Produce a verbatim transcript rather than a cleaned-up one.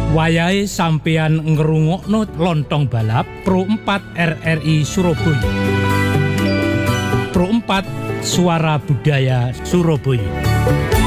Wayahe sampeyan ngrungokno Lontong Balap Pro empat R R I Surabaya. Pro empat Suara Budaya Surabaya.